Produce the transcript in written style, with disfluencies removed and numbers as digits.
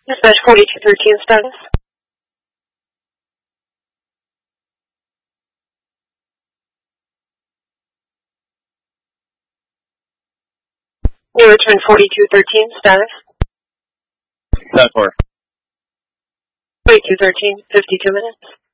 Dispatch 4213 status. New Richmond 4213 status. 10-4. 4213, 52 minutes.